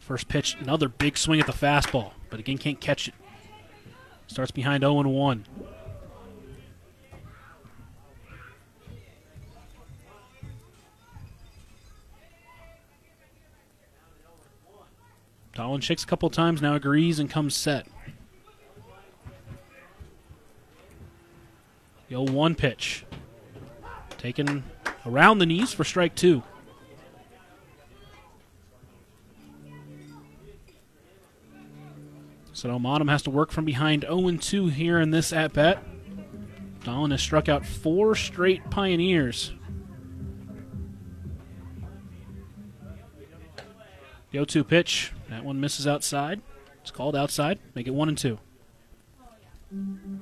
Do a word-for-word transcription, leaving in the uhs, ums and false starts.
First pitch, another big swing at the fastball, but again can't catch it. Starts behind oh and one. Dahlin shakes a couple times, now agrees and comes set. The oh one pitch. Taken around the knees for strike two. So Monum has to work from behind oh and two here in this at-bat. Dahlin has struck out four straight Pioneers. The oh two pitch, that one misses outside. It's called outside. Make it one and two.